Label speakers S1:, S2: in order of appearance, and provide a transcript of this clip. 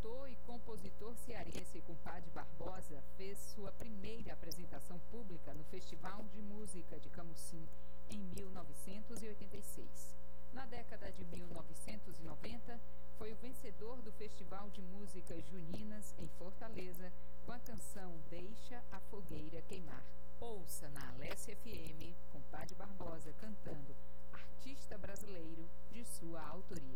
S1: cantor e compositor cearense Compadre Barbosa fez sua primeira apresentação pública no Festival de Música de Camusim em 1986. Na década de 1990, foi o vencedor do Festival de Músicas Juninas em Fortaleza com a canção Deixa a Fogueira Queimar. Ouça na Alessia FM Compadre Barbosa cantando Artista Brasileiro de sua autoria.